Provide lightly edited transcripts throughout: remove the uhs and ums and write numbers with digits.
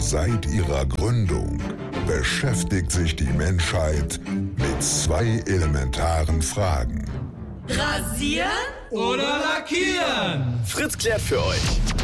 Seit ihrer Gründung beschäftigt sich die Menschheit mit zwei elementaren Fragen. Rasieren oder lackieren? Fritz klärt für euch.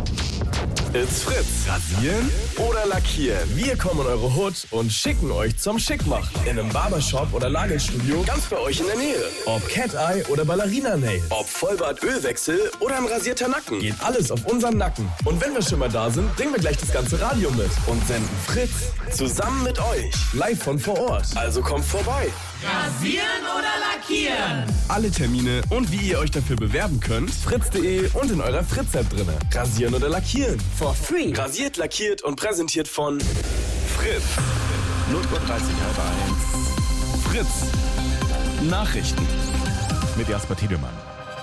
It's Fritz. Rasieren oder lackieren? Wir kommen in eure Hut und schicken euch zum Schickmachen. In einem Barbershop oder Nagelstudio ganz bei euch in der Nähe. Ob Cat-Eye oder Ballerina-Nails. Ob Vollbart-Ölwechsel oder ein rasierter Nacken. Geht alles auf unseren Nacken. Und wenn wir schon mal da sind, bringen wir gleich das ganze Radio mit und senden Fritz zusammen mit euch. Live von vor Ort. Also kommt vorbei. Rasieren oder lackieren? Alle Termine und wie ihr euch dafür bewerben könnt, fritz.de und in eurer Fritz-App drinne. Rasieren oder lackieren? For free. Rasiert, lackiert und präsentiert von Fritz. 0:30 Uhr, 1:30. Fritz. Nachrichten. Mit Jasper Tiedemann.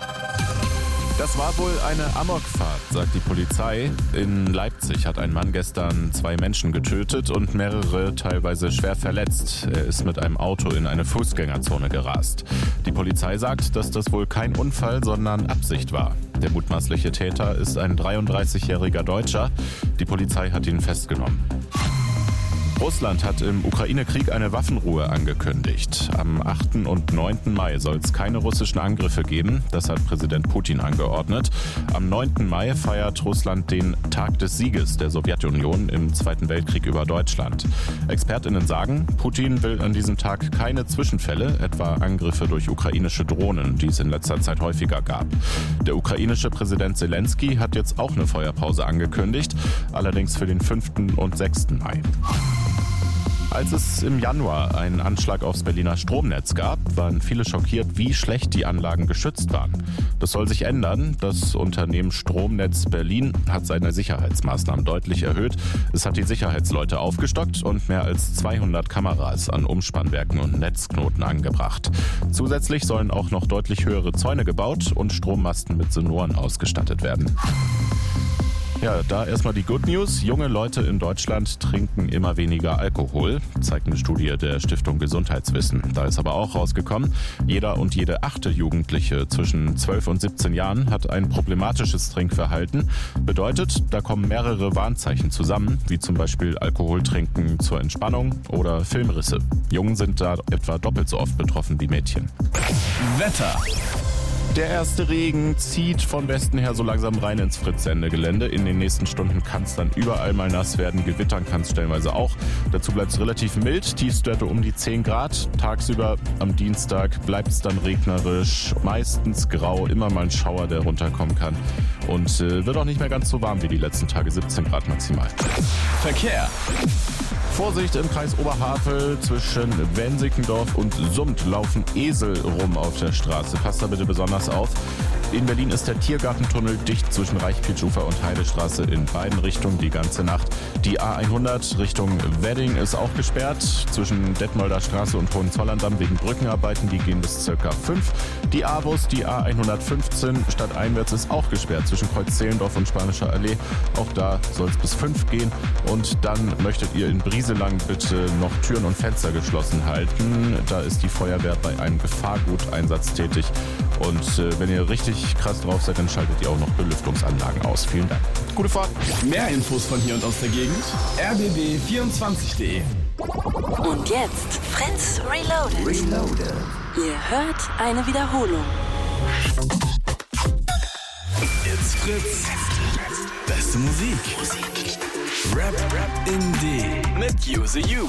Das war wohl eine Amokfahrt, sagt die Polizei. In Leipzig hat ein Mann gestern 2 Menschen getötet und mehrere teilweise schwer verletzt. Er ist mit einem Auto in eine Fußgängerzone gerast. Die Polizei sagt, dass das wohl kein Unfall, sondern Absicht war. Der mutmaßliche Täter ist ein 33-jähriger Deutscher. Die Polizei hat ihn festgenommen. Russland hat im Ukraine-Krieg eine Waffenruhe angekündigt. Am 8. und 9. Mai soll es keine russischen Angriffe geben. Das hat Präsident Putin angeordnet. Am 9. Mai feiert Russland den Tag des Sieges der Sowjetunion im Zweiten Weltkrieg über Deutschland. ExpertInnen sagen, Putin will an diesem Tag keine Zwischenfälle, etwa Angriffe durch ukrainische Drohnen, die es in letzter Zeit häufiger gab. Der ukrainische Präsident Zelensky hat jetzt auch eine Feuerpause angekündigt, allerdings für den 5. und 6. Mai. Als es im Januar einen Anschlag aufs Berliner Stromnetz gab, waren viele schockiert, wie schlecht die Anlagen geschützt waren. Das soll sich ändern. Das Unternehmen Stromnetz Berlin hat seine Sicherheitsmaßnahmen deutlich erhöht. Es hat die Sicherheitsleute aufgestockt und mehr als 200 Kameras an Umspannwerken und Netzknoten angebracht. Zusätzlich sollen auch noch deutlich höhere Zäune gebaut und Strommasten mit Sensoren ausgestattet werden. Ja, da erstmal die Good News. Junge Leute in Deutschland trinken immer weniger Alkohol, zeigt eine Studie der Stiftung Gesundheitswissen. Da ist aber auch rausgekommen, jeder und jede 8. Jugendliche zwischen 12 und 17 Jahren hat ein problematisches Trinkverhalten. Bedeutet, da kommen mehrere Warnzeichen zusammen, wie zum Beispiel Alkoholtrinken zur Entspannung oder Filmrisse. Jungen sind da etwa doppelt so oft betroffen wie Mädchen. Wetter. Der erste Regen zieht von Westen her so langsam rein ins Fritz-Sendegelände. In den nächsten Stunden kann es dann überall mal nass werden. Gewittern kann es stellenweise auch. Dazu bleibt es relativ mild. Tiefstwerte um die 10 Grad. Tagsüber am Dienstag bleibt es dann regnerisch. Meistens grau. Immer mal ein Schauer, der runterkommen kann. Und wird auch nicht mehr ganz so warm wie die letzten Tage. 17 Grad maximal. Verkehr. Vorsicht im Kreis Oberhavel, zwischen Wensickendorf und Summt laufen Esel rum auf der Straße. Passt da bitte besonders auf. In Berlin ist der Tiergartentunnel dicht zwischen Reichpitsch-Ufer und Heidestraße in beiden Richtungen die ganze Nacht. Die A100 Richtung Wedding ist auch gesperrt. Zwischen Detmolder Straße und Hohenzollern-Damm wegen Brückenarbeiten, die gehen bis ca. 5. Die A-Bus, die A115 stadteinwärts ist auch gesperrt zwischen Kreuz-Zehlendorf und Spanischer Allee. Auch da soll es bis 5 gehen. Und dann möchtet ihr in Brieselang bitte noch Türen und Fenster geschlossen halten. Da ist die Feuerwehr bei einem Gefahrguteinsatz tätig. Und wenn ihr richtig krass drauf seid, dann schaltet ihr auch noch Belüftungsanlagen aus. Vielen Dank. Gute Fahrt. Mehr Infos von hier und aus der Gegend. rbb24.de. Und jetzt Fritz Reloaded. Ihr hört eine Wiederholung. It's Fritz. Beste Musik. Rap Indie mit Use You.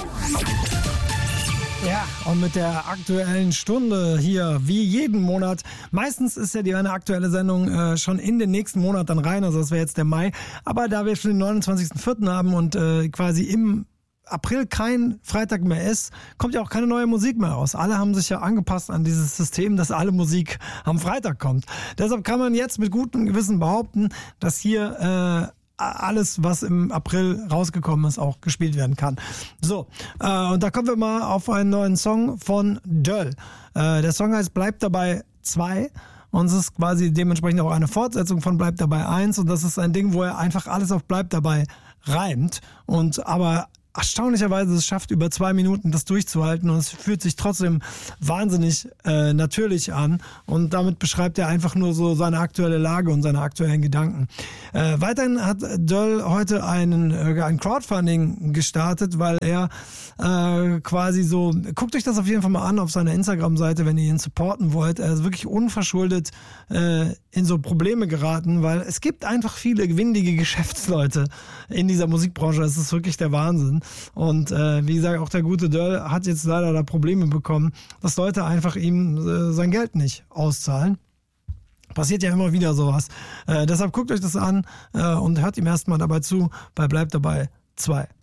Ja, und mit der aktuellen Stunde hier, wie jeden Monat. Meistens ist ja eine aktuelle Sendung schon in den nächsten Monat dann rein, also das wäre jetzt der Mai. Aber da wir schon den 29.04. haben und quasi im April kein Freitag mehr ist, kommt ja auch keine neue Musik mehr raus. Alle haben sich ja angepasst an dieses System, dass alle Musik am Freitag kommt. Deshalb kann man jetzt mit gutem Gewissen behaupten, dass hier alles, was im April rausgekommen ist, auch gespielt werden kann. So, und da kommen wir mal auf einen neuen Song von Döll. Der Song heißt Bleib dabei 2 und es ist quasi dementsprechend auch eine Fortsetzung von Bleib dabei 1 und das ist ein Ding, wo er einfach alles auf Bleib dabei reimt und aber erstaunlicherweise es schafft, über 2 Minuten das durchzuhalten und es fühlt sich trotzdem wahnsinnig natürlich an und damit beschreibt er einfach nur so seine aktuelle Lage und seine aktuellen Gedanken. Weiterhin hat Döll heute ein Crowdfunding gestartet, weil er quasi so, guckt euch das auf jeden Fall mal an auf seiner Instagram-Seite, wenn ihr ihn supporten wollt. Er ist wirklich unverschuldet in so Probleme geraten, weil es gibt einfach viele windige Geschäftsleute in dieser Musikbranche. Es ist wirklich der Wahnsinn. Und wie gesagt, auch der gute Döll hat jetzt leider da Probleme bekommen, dass Leute einfach ihm sein Geld nicht auszahlen. Passiert ja immer wieder sowas. Deshalb guckt euch das an und hört ihm erstmal dabei zu bei Bleibt dabei 2.